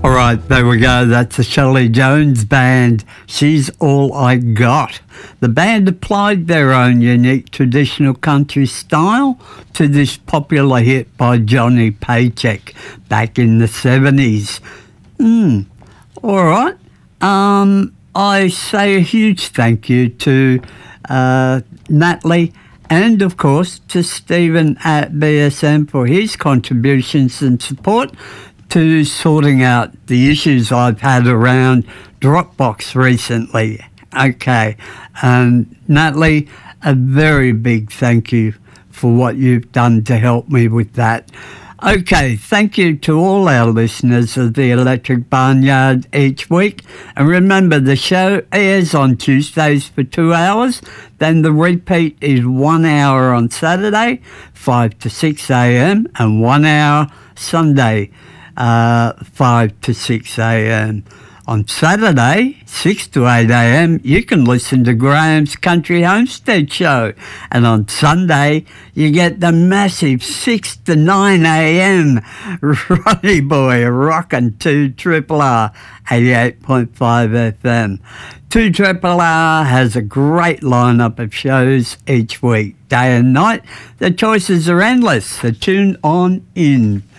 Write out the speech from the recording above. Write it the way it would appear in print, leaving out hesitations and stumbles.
All right, there we go. That's the Shelley Jones Band. She's All I Got. The band applied their own unique traditional country style to this popular hit by Johnny Paycheck back in the 70s. All right. I say a huge thank you to Natalie and, of course, to Stephen at BSM for his contributions and support to sorting out the issues I've had around Dropbox recently. Okay, Natalie, a very big thank you for what you've done to help me with that. Okay, thank you to all our listeners of the Electric Barnyard each week. And remember, the show airs on Tuesdays for 2 hours. Then the repeat is 1 hour on Saturday, 5 to 6 a.m. and 1 hour Sunday, 5 to 6 a.m. On Saturday, 6 to 8 a.m., you can listen to Graham's Country Homestead Show. And on Sunday, you get the massive 6 to 9 a.m. Ronnie Boy rockin' 2RRR 88.5 FM. 2RRR has a great lineup of shows each week, day and night. The choices are endless, so tune on in.